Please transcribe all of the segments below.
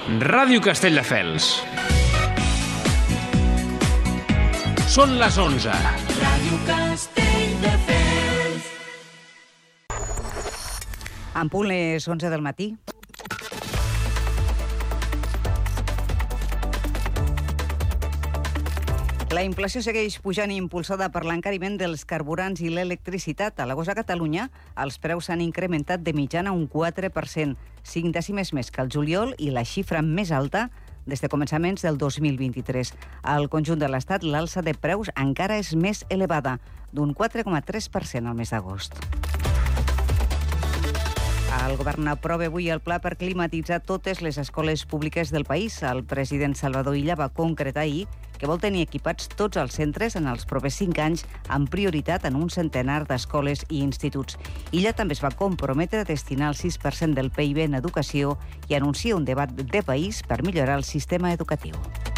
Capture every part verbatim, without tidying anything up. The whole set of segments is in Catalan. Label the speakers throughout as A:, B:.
A: Ràdio Castelldefels. Són les onze.
B: Ràdio Castelldefels.
C: En punt les onze del matí. La inflació segueix pujant impulsada per l'encariment dels carburants i l'electricitat. A l'agost a Catalunya, els preus s'han incrementat de mitjana un quatre per cent, cinc dècimes més que el juliol i la xifra més alta des de començaments del dos mil vint-i-tres. Al conjunt de l'Estat, l'alça de preus encara és més elevada, d'un quatre coma tres per cent al mes d'agost. El govern aprova avui el pla per climatitzar totes les escoles públiques del país. El president Salvador Illa va concretar ahir que vol tenir equipats tots els centres en els propers cinc anys amb prioritat en un centenar d'escoles i instituts. Illa també es va comprometre a destinar el sis per cent del P I B en educació i anuncia un debat de país per millorar el sistema educatiu.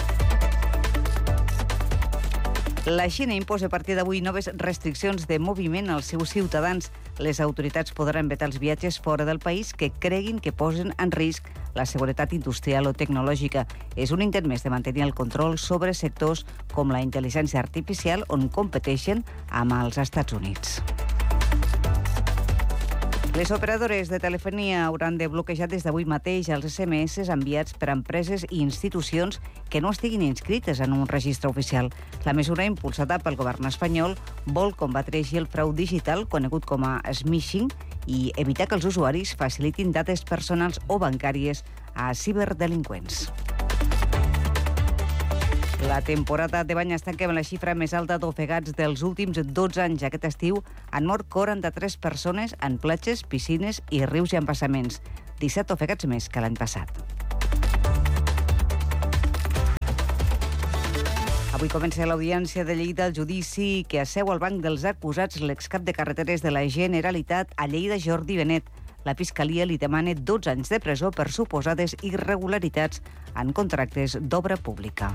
C: La Xina imposa a partir d'avui noves restriccions de moviment als seus ciutadans. Les autoritats podran vetar els viatges fora del país que creguin que posen en risc la seguretat industrial o tecnològica. És un intent més de mantenir el control sobre sectors com la intel·ligència artificial, on competeixen amb els Estats Units. Les operadores de telefonia hauran de bloquejar des d'avui mateix els S M S enviats per empreses i institucions que no estiguin inscrites en un registre oficial. La mesura impulsada pel govern espanyol vol combatre així el frau digital, conegut com a smishing, i evitar que els usuaris facilitin dades personals o bancàries a ciberdelinqüents. La temporada de bany es tanca amb la xifra més alta d'ofegats dels últims dotze anys. Aquest estiu han mort quaranta-tres persones en platges, piscines i rius i embassaments. disset ofegats més que l'any passat. Avui comença l'audiència de Lleida al judici que asseu al banc dels acusats l'excap de carreteres de la Generalitat a Lleida, Jordi Benet. La Fiscalia li demana dotze anys de presó per suposades irregularitats en contractes d'obra pública.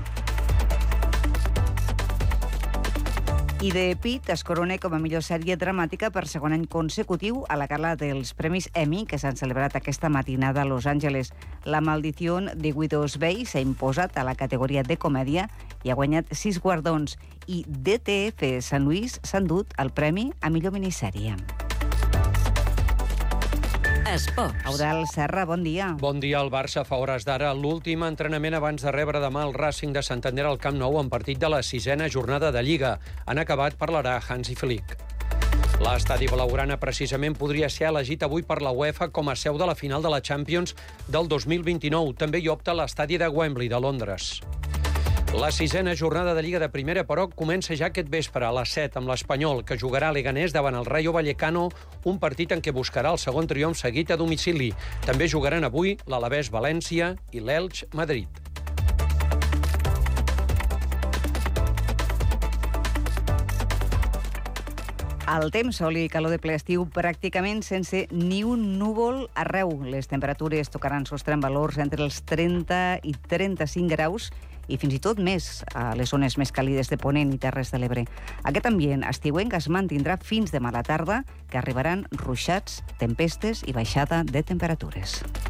C: I The Pitt es corona com a millor sèrie dramàtica per segon any consecutiu a la gala dels Premis Emmy que s'han celebrat aquesta matinada a Los Angeles. La Maldición de Widow's Bay s'ha imposat a la categoria de comèdia i ha guanyat sis guardons. I D T F Sant Lluís s'ha endut el premi a millor minissèrie.
D: Esports.
C: Eudald Serra, bon dia.
E: Bon dia. El Barça fa hores d'ara l'últim entrenament abans de rebre demà el Racing de Santander al Camp Nou en partit de la sisena jornada de Lliga. En acabat parlarà Hansi Flick. L'estadi blaugrana precisament podria ser elegit avui per la UEFA com a seu de la final de la Champions del dos mil vint-i-nou. També hi opta l'estadi de Wembley de Londres. La sisena jornada de Lliga de Primera, però, comença ja aquest vespre a les set amb l'Espanyol, que jugarà a Leganés davant el Rayo Vallecano, un partit en què buscarà el segon triomf seguit a domicili. També jugaran avui l'Alavés València i l'Elx Madrid.
C: El temps, sol i calor de ple estiu, pràcticament sense ni un núvol arreu. Les temperatures tocaran sostre en valors entre els trenta i trenta-cinc graus i fins i tot més a les zones més càlides de Ponent i Terres de l'Ebre. Aquest ambient estiuenc es mantindrà fins demà a la tarda, que arribaran ruixats, tempestes i baixada de temperatures.